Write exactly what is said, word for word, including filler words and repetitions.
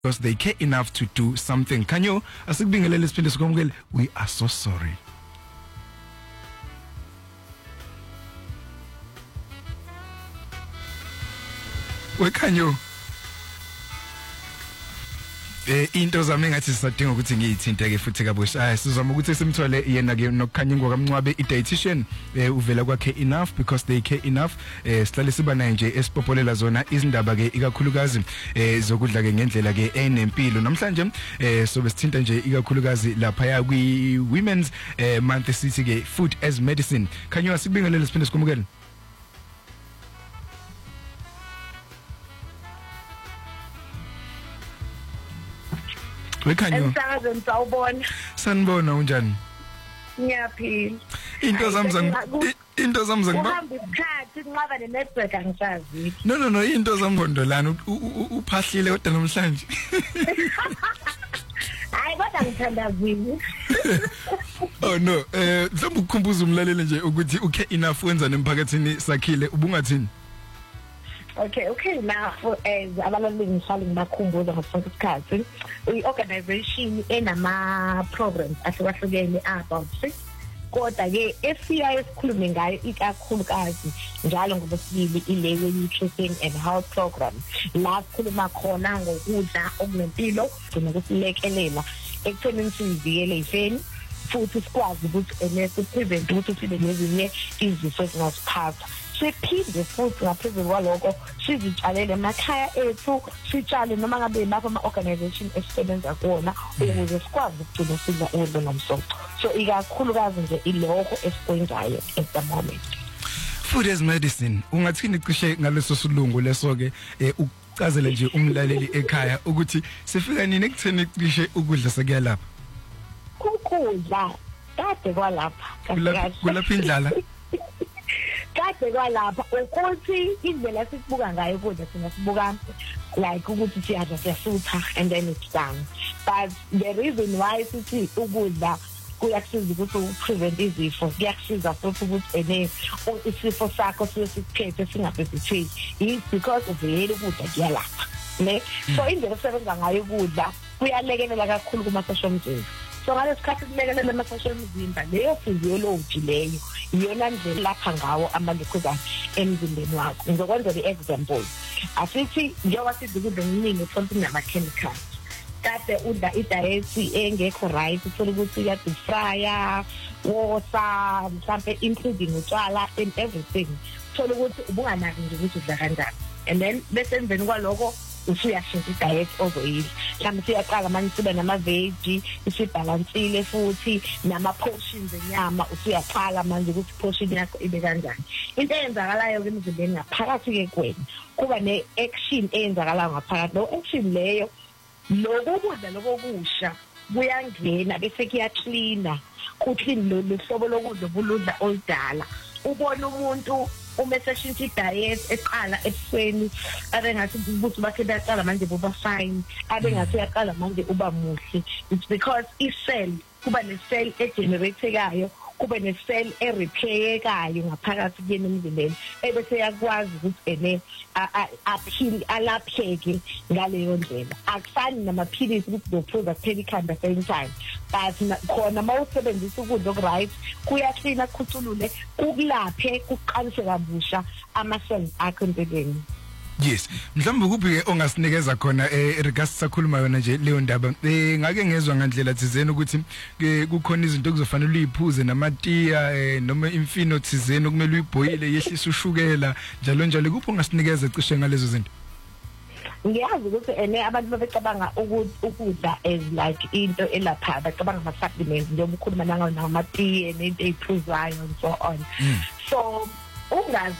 because they care enough to do something. Khanyo, asikubingelele siphinde sikwamukele. We are so sorry. We Khanyo. Eh into zami ngathi sisadinga ukuthi ngiyithinte ke futhi kabusha. Ah sizama ukuthi simthole yena ke nokukhanya ngokamncwabe I dietitian eh uvela kwakhe enough because they care enough. Eh sihlale siba naye nje esipopolela zona izindaba ke ikakhulukazi eh zokudla ke ngendlela ke enempilo. Namhlanje eh sobe sithinta nje ikakhulukazi lapha ya kwi women's eh month sithi ke food as medicine. Khanyo asikubingelele siphinde sikumukele. Wekhanyo. Emsakazo msawubona. Sanibona unjani? Ngiyaphila. Into zamzang into zamzang ba. Uhamba isikhathi kunqaba ne network angisazi. No no no into zamngondolana uphahlile kodwa namhlanje. Hayi kodwa ngithandazini. Oh no, eh mhlawumbe ukukhumbuza umlaleli nje ukuthi ukhe enough wenza nemphakathini sakhile ubungathini? Okay, okay, now for as abalaleli ngihlale ngibakhumbuza ngasonke isikhathi i-organization enama programs ahlukahlukene about six kodwa ke esiya esikhulume ngayo ikakhulukazi njalo ngobesibili ile nutrition and health program la sikhuluma khona ngokudla okunempilo nokusilekelela ekuthenini sivikele ifeni futhi sikwazi ukuthi enese prevent ukuthi sibe nezinye izifo ezingasiphatha. Siphinde futhi ngaphezulu kwaloko sizitshalele emakhaya ethu sitshale noma ngabe lapha ama-organization esisebenza kuwona ukuze sikwazi ukugcina sidla ukudla nomsoco. So ikakhulukazi nje iloko esikwenzayo at the moment. Food as medicine ungathini cishe ngaleso silungu leso ke ucazele nje umlaleli ekhaya ukuthi sifika nini ekutheni cishe ukudla sekuyalapha? Ukudla kade kwalapha kulapha indlala. Kade kwalapha ukuthi indlela sisibuka ngayo kodwa sina sibuka like ukuthi siyadla siyasutha and then it's done. But the reason why sithi ukudla kuyakusiza ukuthi prevent izifo kuyakusiza futhi ukuthi ene isifo sakho sesiphethe singabhebhetheki is because of the ukudla kuyalapha ne. So indlela sebenza ngayo ukudla kuyalekelela kakhulu kumasosha omzimba. So ngalesikhathi kulekelela amasosha omzimba leyo physiology leyo iyona ndlela lapha ngawo ama-liquid emzimbeni wakho. Ngizokwenza i-example. Asithi njengoba sidla ukudla okuningi futhi nama-chemicals. Kade udla i-diet engekho right uthola ukuthi uya deep fryer, wosa, mhlampe including utshwala and everything. Uthola ukuthi ubunganaki nje ukuthi udla kanjani. And then bese emveni kwaloko usuyashintsha i-diet ozoyidla. Mhlawumbe siyaqala manje sibe nama-veggie isibhalansile futhi nama-portions enyama usuyaqala manje ukuthi portion yakho ibe kanjani. Into eyenzakalayo emzimbeni ngaphakathi ke kwena kuba ne-action eyenzakalayo ngaphakathi. Lo action leyo lokudla lokusha kuyangena bese kuyacleana kuclean lo hlobo lokudla buludla oludala. Ubona umuntu uma eseshintsha i-diet eqala ebusweni abengathi ukuthi bakhe bayaqala manje buba fine abengathi uyaqala manje uba muhle. It's because i-cell kuba ne-cell egeneratekayo kube ne-cell ereplayekayo ngaphakathi kuyena emzimbeni ebese yakwazi ukuthi ene aphili alapheke ngaleyo ndlela. Akufani namaphilisi ukuthi uzophuza kuphela ikhanda same time but khona mawusebenzisa ukudla okuright kuyaklina kukhutshulule kukulaphe kuqalise kabusha ama-cells akho empilweni. Yes, mhlawumbe kuphi ke ongasinikeza khona eh regards sakhuluma yona nje leyo ndaba eh ngake ngezwe ngandlela thizeni ukuthi kukhona izinto okuzofanele uyiphuze namatiya eh noma imfino thizeni okumele uyibhoyile yehlisa ushukela njalo njalo kuphi ongasinikeza cishe ngalezo zinto? Ngiyazi ukuthi ene abantu babecabanga ukudla as like into elapha bacabanga ama-supplements njengoba ukhuluma nangawo namatiye nento eyiphuzayo and so on. So ungazi